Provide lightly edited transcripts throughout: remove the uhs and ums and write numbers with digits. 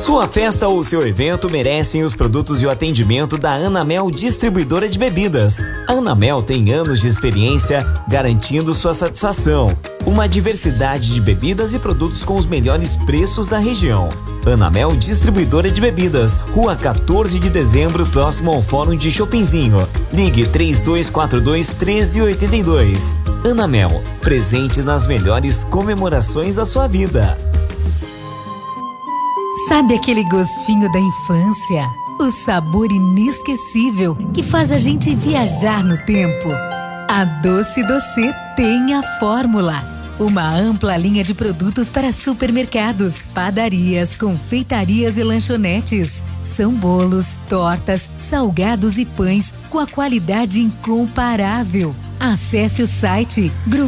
Sua festa ou seu evento merecem os produtos e o atendimento da Anamel Distribuidora de Bebidas. A Anamel tem anos de experiência garantindo sua satisfação. Uma diversidade de bebidas e produtos com os melhores preços da região. Anamel Distribuidora de Bebidas, Rua 14 de Dezembro, próximo ao Fórum de Chopinzinho. Ligue 3242-1382. Anamel, presente nas melhores comemorações da sua vida. Sabe aquele gostinho da infância? O sabor inesquecível que faz a gente viajar no tempo. A Doce Doce tem a fórmula. Uma ampla linha de produtos para supermercados, padarias, confeitarias e lanchonetes. São bolos, tortas, salgados e pães com a qualidade incomparável. Acesse o site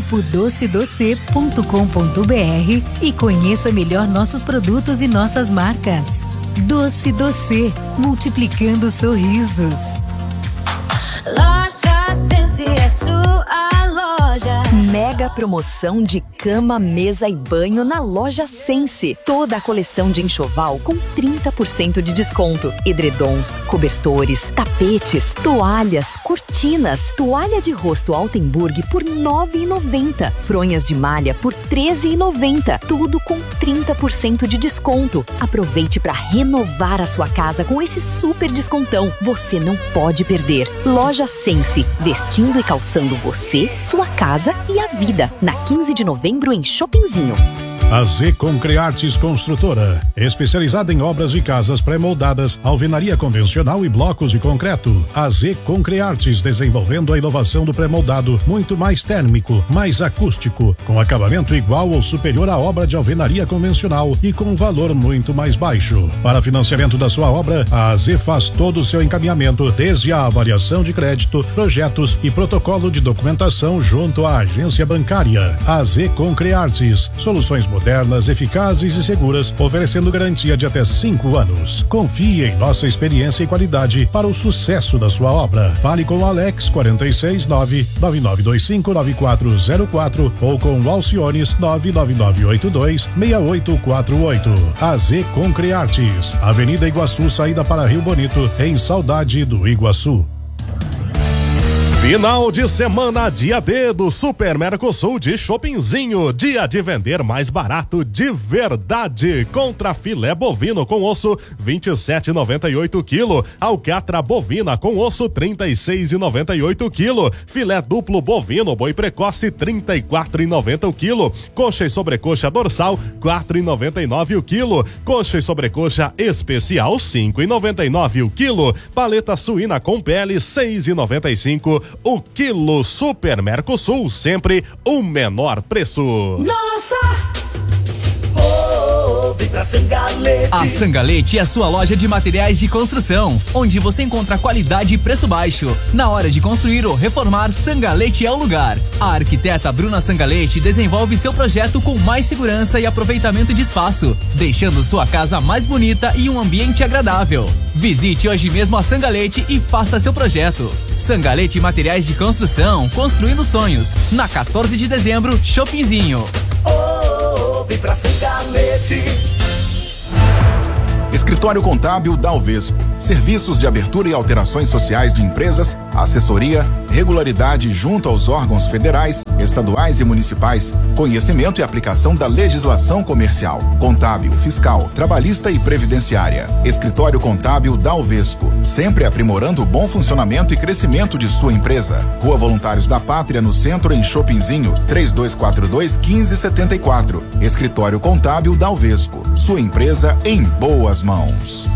grupodocedoce.com.br e conheça melhor nossos produtos e nossas marcas. Doce Doce, multiplicando sorrisos. Loja Sense é sua loja. Mega promoção de cama, mesa e banho na Loja Sense. Toda a coleção de enxoval com 30% de desconto. Edredons, cobertores, tapetes, toalhas, cortinas, toalha de rosto Altenburg por R$ 9,90. Fronhas de malha por R$ 13,90. Tudo com 30% de desconto. Aproveite para renovar a sua casa com esse super descontão. Você não pode perder. Loja Sense, vestindo e calçando você, sua casa e a vida. Na 15 de novembro em Chopinzinho. A Z Concreartes Construtora, especializada em obras de casas pré-moldadas, alvenaria convencional e blocos de concreto. A Z Concreartes, desenvolvendo a inovação do pré-moldado, muito mais térmico, mais acústico, com acabamento igual ou superior à obra de alvenaria convencional e com valor muito mais baixo. Para financiamento da sua obra, a AZ faz todo o seu encaminhamento, desde a avaliação de crédito, projetos e protocolo de documentação junto à agência bancária. A Z Concreartes, soluções modernas, eficazes e seguras, oferecendo garantia de até 5 anos. Confie em nossa experiência e qualidade para o sucesso da sua obra. Fale com Alex 469-9925-9404 ou com Alciones 99982-6848. AZ Concreartes, Avenida Iguaçu, saída para Rio Bonito, em Saudade do Iguaçu. Final de semana, dia D do Super Mercosul de Chopinzinho. Dia de vender mais barato de verdade. Contra filé bovino com osso, R$ 27,98 quilo. Alcatra bovina com osso, R$ 36,98 quilo. Filé duplo bovino, boi precoce, R$ 34,90 o quilo. Coxa e sobrecoxa dorsal, R$ 4,99 o quilo. Coxa e sobrecoxa especial, R$ 5,99 o quilo. Paleta suína com pele, R$ 6,95 o quilo. Super Mercosul, sempre o menor preço. Nossa! Vem pra Sangalete. A Sangalete é a sua loja de materiais de construção, onde você encontra qualidade e preço baixo. Na hora de construir ou reformar, Sangalete é o lugar. A arquiteta Bruna Sangalete desenvolve seu projeto com mais segurança e aproveitamento de espaço, deixando sua casa mais bonita e um ambiente agradável. Visite hoje mesmo a Sangalete e faça seu projeto. Sangalete Materiais de Construção, construindo sonhos. Na 14 de dezembro, Chopinzinho. Vem pra Sangalete. Escritório Contábil Dalvesco. Serviços de abertura e alterações sociais de empresas, assessoria, regularidade junto aos órgãos federais, estaduais e municipais, conhecimento e aplicação da legislação comercial, contábil, fiscal, trabalhista e previdenciária. Escritório Contábil Dalvesco, sempre aprimorando o bom funcionamento e crescimento de sua empresa. Rua Voluntários da Pátria, no centro, em Chopinzinho, 3242-1574. Escritório Contábil Dalvesco, sua empresa em boas mãos.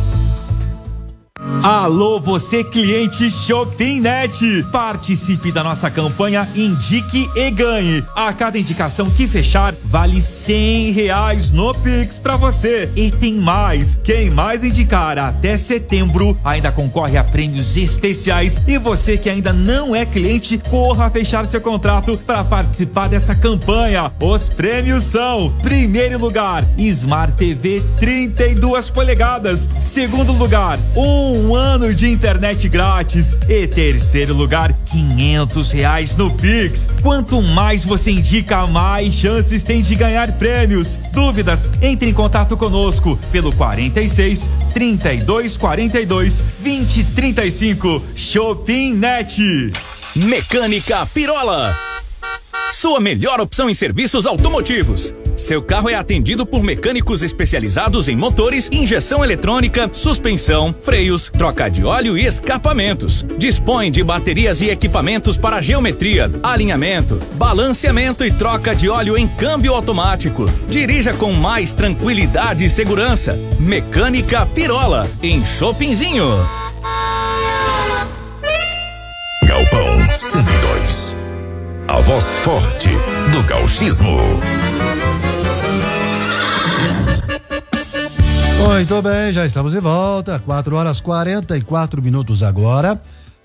Alô, você cliente Shopinnet! Participe da nossa campanha Indique e Ganhe. A cada indicação que fechar, vale R$100 no Pix pra você. E tem mais! Quem mais indicar até setembro ainda concorre a prêmios especiais. E você que ainda não é cliente, corra a fechar seu contrato para participar dessa campanha. Os prêmios são: primeiro lugar, Smart TV 32 polegadas. Segundo lugar, um um ano de internet grátis. E terceiro lugar, R$500 no Pix. Quanto mais você indica, mais chances tem de ganhar prêmios. Dúvidas? Entre em contato conosco pelo 46 32 42 20 35. Shopping Net. Mecânica Pirola. Sua melhor opção em serviços automotivos. Seu carro é atendido por mecânicos especializados em motores, injeção eletrônica, suspensão, freios, troca de óleo e escapamentos. Dispõe de baterias e equipamentos para geometria, alinhamento, balanceamento e troca de óleo em câmbio automático. Dirija com mais tranquilidade e segurança. Mecânica Pirola, em Shoppingzinho. Galpão 102. A voz forte do gauchismo. Muito bem, já estamos de volta. 4h44 agora.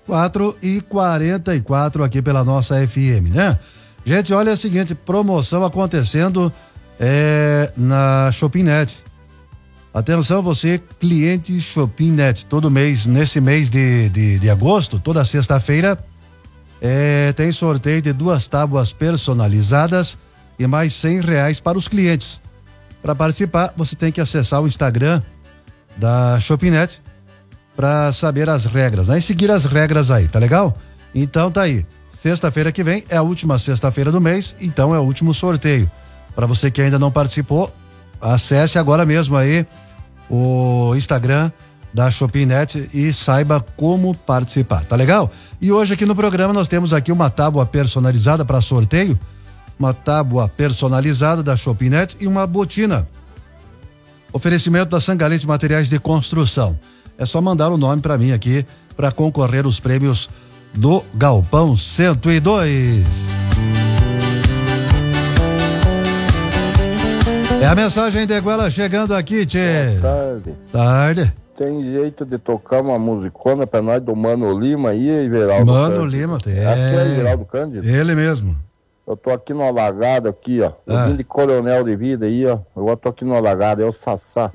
4h44 aqui pela nossa FM, né? Gente, olha o seguinte, promoção acontecendo na Shopping Net. Atenção você, cliente Shopping Net, todo mês, nesse mês de agosto, toda sexta-feira, tem sorteio de 2 tábuas personalizadas e mais R$100 para os clientes. Para participar, você tem que acessar o Instagram da Shopping Net para saber as regras, né? E seguir as regras aí, tá legal? Então tá aí. Sexta-feira que vem é a última sexta-feira do mês, então é o último sorteio. Para você que ainda não participou, acesse agora mesmo aí o Instagram da Shopping Net e saiba como participar, tá legal? E hoje aqui no programa nós temos aqui uma tábua personalizada para sorteio, uma tábua personalizada da Shopping Net e uma botina. Oferecimento da Sangalete Materiais de Construção. É só mandar o nome para mim aqui para concorrer os prêmios do Galpão 102. É a mensagem de Guela chegando aqui, tchê. Boa tarde. Tarde. Tem jeito de tocar uma musicona pra nós do Mano Lima aí, Everaldo Mano Cândido? Lima, tem. Acho que é Everaldo Cândido. Ele mesmo. Eu tô aqui no Alagado aqui, ó. Eu vim de Coronel de Vida aí, ó. Eu tô aqui no Alagado, é o Sassá.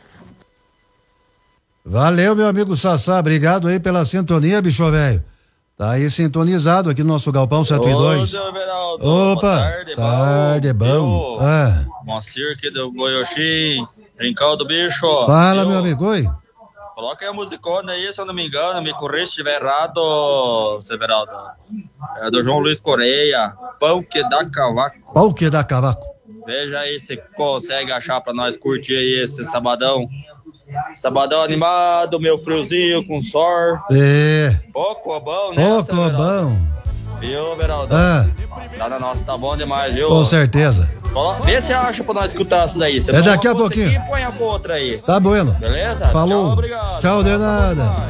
Valeu, meu amigo Sassá, obrigado aí pela sintonia, bicho velho. Tá aí sintonizado aqui no nosso Galpão 102. Ô, seu Everaldo. Opa, tarde, bom. Moacir aqui do Goioxim, Rincão do Bicho. Fala, meu amigo, oi. Coloca aí a musicona aí, se eu não me engano, me corrija se estiver errado, seu Everaldo. É do João Luiz Correia, Pão que dá cavaco. Pão que dá cavaco. Veja aí se consegue achar pra nós curtir aí esse sabadão. Sabadão animado, meu friozinho com sol. Pouco bom, né? Pouco bom. Viu, Veraldo? Tá na nossa, tá bom demais, viu? Com certeza. Vê se acha pra nós escutar isso daí. Daqui a pouquinho. Põe a outra aí. Tá bueno. Beleza? Falou. Tchau, obrigado. Tchau, de nada.